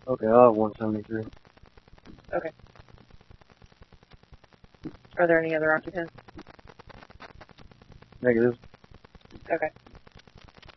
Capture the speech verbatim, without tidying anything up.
Okay, I'll have one seventy-three. Okay. Are there any other occupants? Negative. Okay.